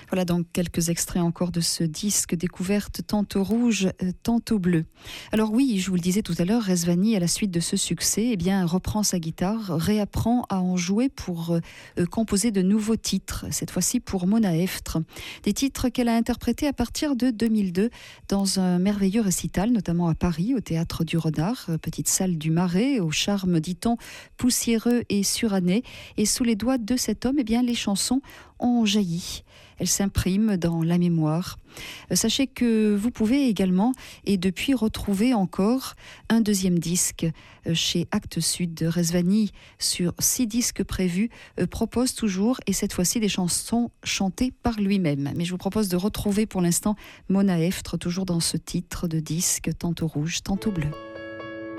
Voilà donc quelques extraits encore de ce disque découverte tantôt rouge, tantôt bleu. Alors oui, je vous le disais tout à l'heure, Rezvani, à la suite de ce succès, eh bien, reprend sa guitare, réapprend à en jouer pour composer de nouveaux titres, cette fois-ci pour Mona Eftre. Des titres qu'elle a interprétés à partir de 2002 dans un merveilleux récital, notamment à Paris, au Théâtre du Renard, petite salle du Marais, au charme, dit-on, poussiéreux et suranné. Et sous les doigts de cet homme, eh bien, les chansons ont jailli. Elles s'impriment dans la mémoire. Sachez que vous pouvez également, et depuis, retrouver encore un deuxième disque chez Actes Sud. Rezvani, sur 6 disques prévus, propose toujours, et cette fois-ci, des chansons chantées par lui-même. Mais je vous propose de retrouver pour l'instant Mona Eftre, toujours dans ce titre de disque, tantôt rouge, tantôt bleu.